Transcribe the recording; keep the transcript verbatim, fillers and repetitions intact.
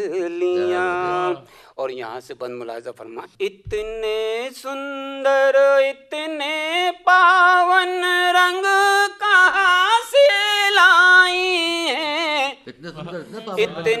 लिया। और यहाँ से बंद मुलाजा फरमा, इतने सुंदर इतने पावन रंग कहाँ से लाई है, इतने सुंदर इतने पावन इतने